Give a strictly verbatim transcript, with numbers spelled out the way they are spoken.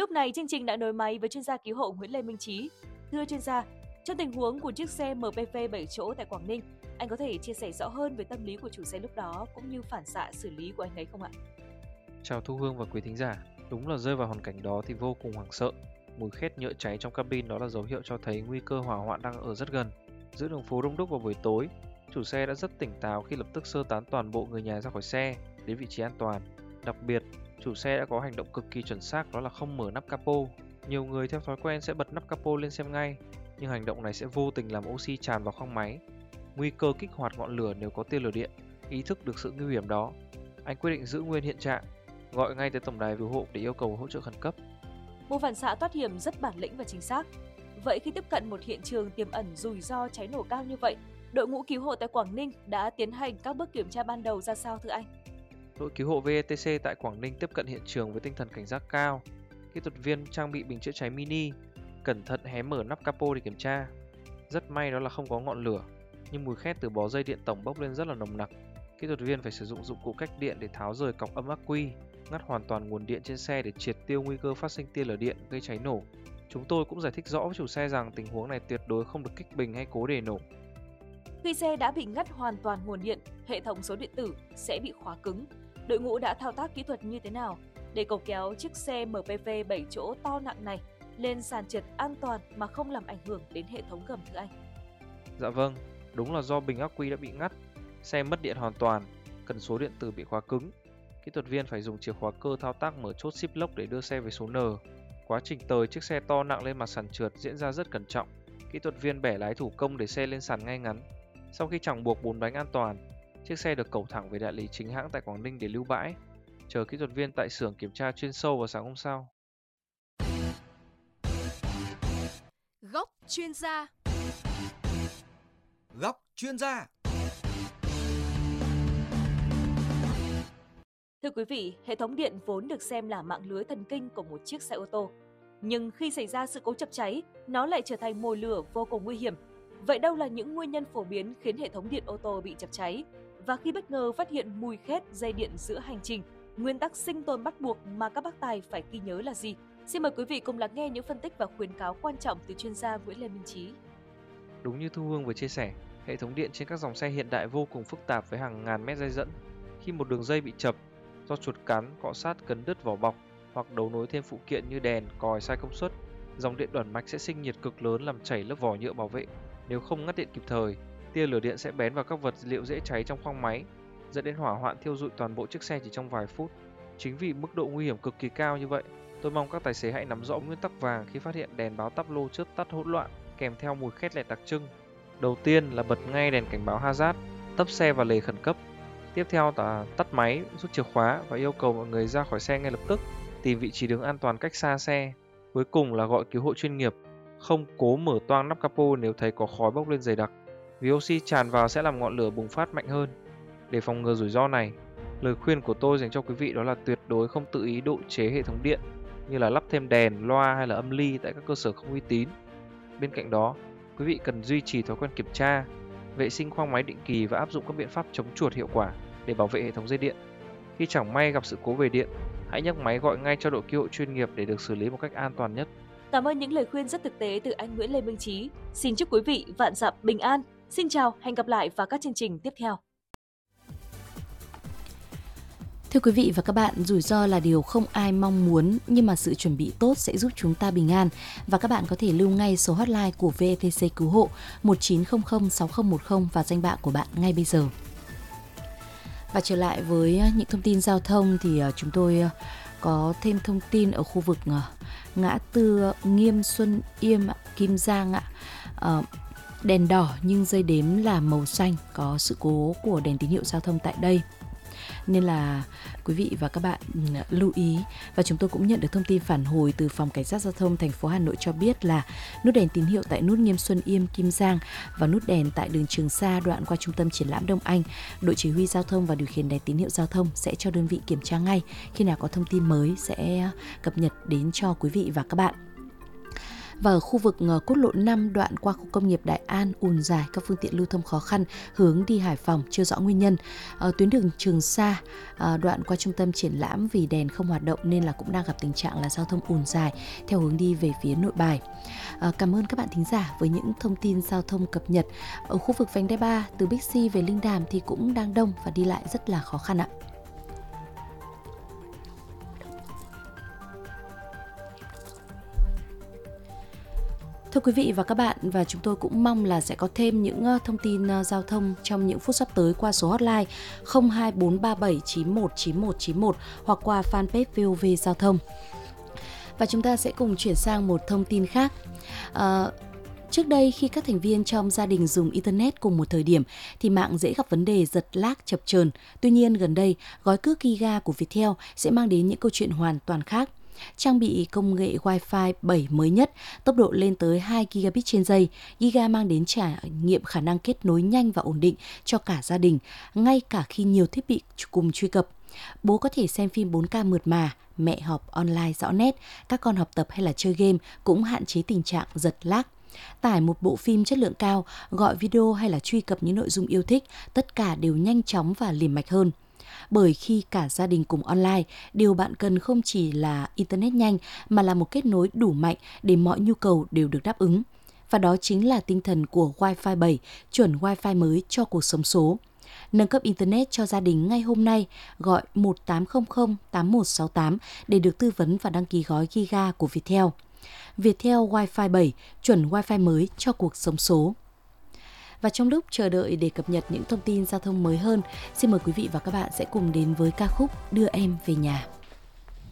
lúc này chương trình đã nối máy với chuyên gia cứu hộ Nguyễn Lê Minh Trí. Thưa chuyên gia, trong tình huống của chiếc xe em pê vê bảy chỗ tại Quảng Ninh, anh có thể chia sẻ rõ hơn về tâm lý của chủ xe lúc đó cũng như phản xạ xử lý của anh ấy không ạ? Chào Thu Hương và quý thính giả. Đúng là rơi vào hoàn cảnh đó thì vô cùng hoảng sợ. Mùi khét nhựa cháy trong cabin đó là dấu hiệu cho thấy nguy cơ hỏa hoạn đang ở rất gần. Giữa đường phố đông đúc vào buổi tối, chủ xe đã rất tỉnh táo khi lập tức sơ tán toàn bộ người nhà ra khỏi xe đến vị trí an toàn. Đặc biệt, chủ xe đã có hành động cực kỳ chuẩn xác, đó là không mở nắp capo. Nhiều người theo thói quen sẽ bật nắp capo lên xem ngay, nhưng hành động này sẽ vô tình làm oxy tràn vào khoang máy, nguy cơ kích hoạt ngọn lửa nếu có tia lửa điện. Ý thức được sự nguy hiểm đó, anh quyết định giữ nguyên hiện trạng, gọi ngay tới tổng đài cứu hộ để yêu cầu hỗ trợ khẩn cấp. Một phản xạ thoát hiểm rất bản lĩnh và chính xác. Vậy khi tiếp cận một hiện trường tiềm ẩn rủi ro cháy nổ cao như vậy, đội ngũ cứu hộ tại Quảng Ninh đã tiến hành các bước kiểm tra ban đầu ra sao thưa anh? Đội cứu hộ vê e tê xê tại Quảng Ninh tiếp cận hiện trường với tinh thần cảnh giác cao. Kỹ thuật viên trang bị bình chữa cháy mini, cẩn thận hé mở nắp capo để kiểm tra. Rất may đó là không có ngọn lửa, nhưng mùi khét từ bó dây điện tổng bốc lên rất là nồng nặc. Kỹ thuật viên phải sử dụng dụng cụ cách điện để tháo rời cọc âm ắc quy, ngắt hoàn toàn nguồn điện trên xe để triệt tiêu nguy cơ phát sinh tia lửa điện gây cháy nổ. Chúng tôi cũng giải thích rõ với chủ xe rằng tình huống này tuyệt đối không được kích bình hay cố để nổ. Khi xe đã bị ngắt hoàn toàn nguồn điện, hệ thống số điện tử sẽ bị khóa cứng. Đội ngũ đã thao tác kỹ thuật như thế nào để cầu kéo chiếc xe em pê vê bảy chỗ to nặng này lên sàn trượt an toàn mà không làm ảnh hưởng đến hệ thống gầm thưa anh? Dạ vâng, đúng là do bình ắc quy đã bị ngắt, xe mất điện hoàn toàn, cần số điện tử bị khóa cứng. Kỹ thuật viên phải dùng chìa khóa cơ thao tác mở chốt zip lock để đưa xe về số N. Quá trình tời chiếc xe to nặng lên mặt sàn trượt diễn ra rất cẩn trọng. Kỹ thuật viên bẻ lái thủ công để xe lên sàn ngay ngắn. Sau khi chẳng buộc bốn bánh an toàn, chiếc xe được cẩu thẳng về đại lý chính hãng tại Quảng Ninh để lưu bãi, chờ kỹ thuật viên tại xưởng kiểm tra chuyên sâu vào sáng hôm sau. Góc chuyên gia. Góc chuyên gia. Thưa quý vị, hệ thống điện vốn được xem là mạng lưới thần kinh của một chiếc xe ô tô. Nhưng khi xảy ra sự cố chập cháy, nó lại trở thành mồi lửa vô cùng nguy hiểm. Vậy đâu là những nguyên nhân phổ biến khiến hệ thống điện ô tô bị chập cháy? Và khi bất ngờ phát hiện mùi khét dây điện giữa hành trình, nguyên tắc sinh tồn bắt buộc mà các bác tài phải ghi nhớ là gì? Xin mời quý vị cùng lắng nghe những phân tích và khuyến cáo quan trọng từ chuyên gia Nguyễn Lê Minh Trí. Đúng như Thu Hương vừa chia sẻ, hệ thống điện trên các dòng xe hiện đại vô cùng phức tạp với hàng ngàn mét dây dẫn. Khi một đường dây bị chập, do chuột cắn, cọ sát cấn đứt vỏ bọc hoặc đấu nối thêm phụ kiện như đèn, còi sai công suất, dòng điện đoản mạch sẽ sinh nhiệt cực lớn làm chảy lớp vỏ nhựa bảo vệ. Nếu không ngắt điện kịp thời, tia lửa điện sẽ bén vào các vật liệu dễ cháy trong khoang máy, dẫn đến hỏa hoạn thiêu rụi toàn bộ chiếc xe chỉ trong vài phút. Chính vì mức độ nguy hiểm cực kỳ cao như vậy, tôi mong các tài xế hãy nắm rõ nguyên tắc vàng khi phát hiện đèn báo táp lô chớp tắt hỗn loạn kèm theo mùi khét lẹt đặc trưng. Đầu tiên là bật ngay đèn cảnh báo hazard, tấp xe vào lề khẩn cấp. Tiếp theo là tắt máy, rút chìa khóa và yêu cầu mọi người ra khỏi xe ngay lập tức, tìm vị trí đứng an toàn cách xa xe. Cuối cùng là gọi cứu hộ chuyên nghiệp, không cố mở toang nắp capo nếu thấy có khói bốc lên dày đặc, vì oxy tràn vào sẽ làm ngọn lửa bùng phát mạnh hơn. Để phòng ngừa rủi ro này, lời khuyên của tôi dành cho quý vị đó là tuyệt đối không tự ý độ chế hệ thống điện, như là lắp thêm đèn, loa hay là âm ly tại các cơ sở không uy tín. Bên cạnh đó, quý vị cần duy trì thói quen kiểm tra, vệ sinh khoang máy định kỳ và áp dụng các biện pháp chống chuột hiệu quả để bảo vệ hệ thống dây điện. Khi chẳng may gặp sự cố về điện, hãy nhấc máy gọi ngay cho đội cứu hộ chuyên nghiệp để được xử lý một cách an toàn nhất. Cảm ơn những lời khuyên rất thực tế từ anh Nguyễn Lê Minh Trí. Xin chúc quý vị vạn dặm bình an. Xin chào, hẹn gặp lại vào các chương trình tiếp theo. Thưa quý vị và các bạn, rủi ro là điều không ai mong muốn, nhưng mà sự chuẩn bị tốt sẽ giúp chúng ta bình an. Và các bạn có thể lưu ngay số hotline của vê e tê xê Cứu hộ một chín không không sáu không một không và danh bạ của bạn ngay bây giờ. Và trở lại với những thông tin giao thông thì chúng tôi có thêm thông tin ở khu vực ngã tư Nghiêm Xuân Yêm, Kim Giang ạ. Đèn đỏ nhưng dây đếm là màu xanh, có sự cố của đèn tín hiệu giao thông tại đây. Nên là quý vị và các bạn lưu ý. Và chúng tôi cũng nhận được thông tin phản hồi từ Phòng Cảnh sát Giao thông thành phố Hà Nội cho biết là nút đèn tín hiệu tại nút Nghiêm Xuân Yêm, Kim Giang và nút đèn tại đường Trường Sa đoạn qua Trung tâm Triển lãm Đông Anh, đội chỉ huy giao thông và điều khiển đèn tín hiệu giao thông sẽ cho đơn vị kiểm tra ngay. Khi nào có thông tin mới sẽ cập nhật đến cho quý vị và các bạn. Và ở khu vực uh, quốc lộ năm đoạn qua khu công nghiệp Đại An ùn dài, các phương tiện lưu thông khó khăn hướng đi Hải Phòng chưa rõ nguyên nhân. Ở tuyến đường Trường Sa uh, đoạn qua trung tâm triển lãm vì đèn không hoạt động nên là cũng đang gặp tình trạng là giao thông ùn dài theo hướng đi về phía Nội Bài. Uh, cảm ơn các bạn thính giả với những thông tin giao thông cập nhật. Ở khu vực vành đai ba từ Bixi về Linh Đàm thì cũng đang đông và đi lại rất là khó khăn ạ. Thưa quý vị và các bạn, và chúng tôi cũng mong là sẽ có thêm những thông tin giao thông trong những phút sắp tới qua số hotline không hai bốn ba bảy chín một chín một chín một hoặc qua fanpage vê o vê Giao thông. Và chúng ta sẽ cùng chuyển sang một thông tin khác. À, Trước đây khi các thành viên trong gia đình dùng Internet cùng một thời điểm thì mạng dễ gặp vấn đề giật lag chập chờn. Tuy nhiên gần đây, gói cước Giga của Viettel sẽ mang đến những câu chuyện hoàn toàn khác. Trang bị công nghệ Wi-Fi bảy mới nhất, tốc độ lên tới hai gigabit trên giây, Giga mang đến trải nghiệm khả năng kết nối nhanh và ổn định cho cả gia đình, ngay cả khi nhiều thiết bị cùng truy cập. Bố có thể xem phim bốn K mượt mà, mẹ học online rõ nét, các con học tập hay là chơi game cũng hạn chế tình trạng giật lag. Tải một bộ phim chất lượng cao, gọi video hay là truy cập những nội dung yêu thích, tất cả đều nhanh chóng và liền mạch hơn. Bởi khi cả gia đình cùng online, điều bạn cần không chỉ là Internet nhanh mà là một kết nối đủ mạnh để mọi nhu cầu đều được đáp ứng. Và đó chính là tinh thần của Wi-Fi bảy, chuẩn Wi-Fi mới cho cuộc sống số. Nâng cấp Internet cho gia đình ngay hôm nay, gọi một tám không không tám một sáu tám để được tư vấn và đăng ký gói Giga của Viettel. Viettel Wi-Fi bảy, chuẩn Wi-Fi mới cho cuộc sống số. Và trong lúc chờ đợi để cập nhật những thông tin giao thông mới hơn, xin mời quý vị và các bạn sẽ cùng đến với ca khúc Đưa Em Về Nhà.